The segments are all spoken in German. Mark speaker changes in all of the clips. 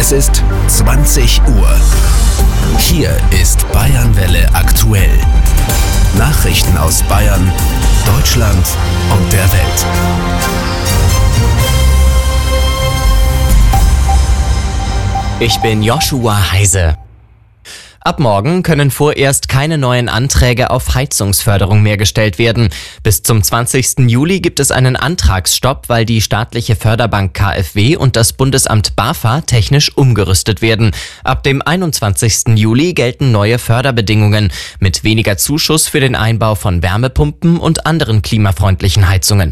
Speaker 1: Es ist 20 Uhr. Hier ist Bayernwelle aktuell. Nachrichten aus Bayern, Deutschland und der Welt.
Speaker 2: Ich bin Joshua Heise. Ab morgen können vorerst keine neuen Anträge auf Heizungsförderung mehr gestellt werden. Bis zum 20. Juli gibt es einen Antragsstopp, weil die staatliche Förderbank KfW und das Bundesamt BAFA technisch umgerüstet werden. Ab dem 21. Juli gelten neue Förderbedingungen mit weniger Zuschuss für den Einbau von Wärmepumpen und anderen klimafreundlichen Heizungen.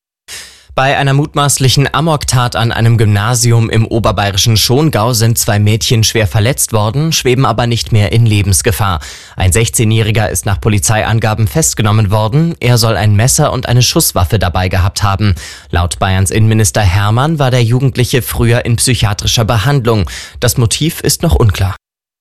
Speaker 2: Bei einer mutmaßlichen Amoktat an einem Gymnasium im oberbayerischen Schongau sind 2 Mädchen schwer verletzt worden, schweben aber nicht mehr in Lebensgefahr. Ein 16-Jähriger ist nach Polizeiangaben festgenommen worden. Er soll ein Messer und eine Schusswaffe dabei gehabt haben. Laut Bayerns Innenminister Hermann war der Jugendliche früher in psychiatrischer Behandlung. Das Motiv ist noch unklar.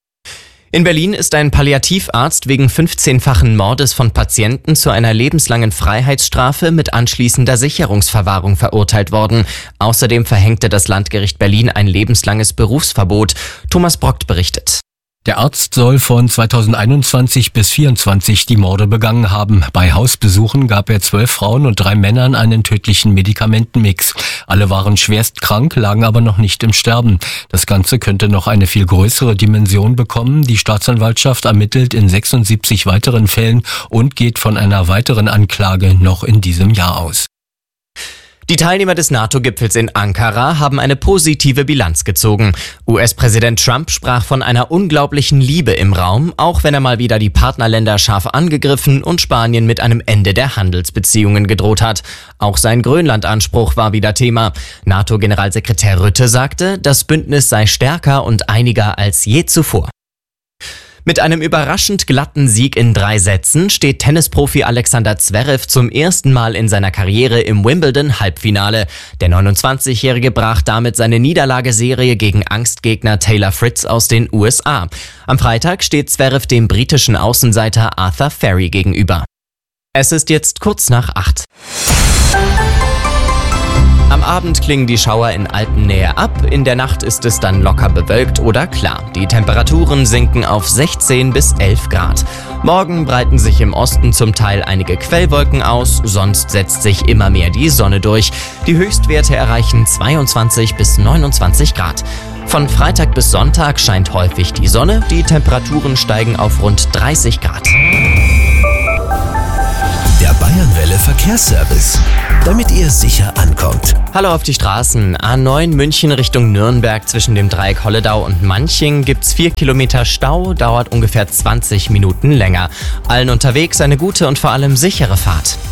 Speaker 2: In Berlin ist ein Palliativarzt wegen 15-fachen Mordes von Patienten zu einer lebenslangen Freiheitsstrafe mit anschließender Sicherungsverwahrung verurteilt worden. Außerdem verhängte das Landgericht Berlin ein lebenslanges Berufsverbot. Thomas Brockt berichtet.
Speaker 3: Der Arzt soll von 2021 bis 2024 die Morde begangen haben. Bei Hausbesuchen gab er 12 Frauen und 3 Männern einen tödlichen Medikamentenmix. Alle waren schwerst krank, lagen aber noch nicht im Sterben. Das Ganze könnte noch eine viel größere Dimension bekommen. Die Staatsanwaltschaft ermittelt in 76 weiteren Fällen und geht von einer weiteren Anklage noch in diesem Jahr aus.
Speaker 2: Die Teilnehmer des NATO-Gipfels in Ankara haben eine positive Bilanz gezogen. US-Präsident Trump sprach von einer unglaublichen Liebe im Raum, auch wenn er mal wieder die Partnerländer scharf angegriffen und Spanien mit einem Ende der Handelsbeziehungen gedroht hat. Auch sein Grönland-Anspruch war wieder Thema. NATO-Generalsekretär Rutte sagte, das Bündnis sei stärker und einiger als je zuvor. Mit einem überraschend glatten Sieg in 3 Sätzen steht Tennisprofi Alexander Zverev zum ersten Mal in seiner Karriere im Wimbledon-Halbfinale. Der 29-Jährige brach damit seine Niederlageserie gegen Angstgegner Taylor Fritz aus den USA. Am Freitag steht Zverev dem britischen Außenseiter Arthur Ferry gegenüber. Es ist jetzt kurz nach 8. Am Abend klingen die Schauer in Alpennähe ab, in der Nacht ist es dann locker bewölkt oder klar. Die Temperaturen sinken auf 16 bis 11 Grad. Morgen breiten sich im Osten zum Teil einige Quellwolken aus, sonst setzt sich immer mehr die Sonne durch. Die Höchstwerte erreichen 22 bis 29 Grad. Von Freitag bis Sonntag scheint häufig die Sonne, die Temperaturen steigen auf rund 30 Grad.
Speaker 1: Der Bayernwelle Verkehrsservice, damit ihr sicher ankommt.
Speaker 2: Hallo auf die Straßen. A9 München Richtung Nürnberg zwischen dem Dreieck Holledau und Manching gibt's 4 Kilometer Stau, dauert ungefähr 20 Minuten länger. Allen unterwegs eine gute und vor allem sichere Fahrt.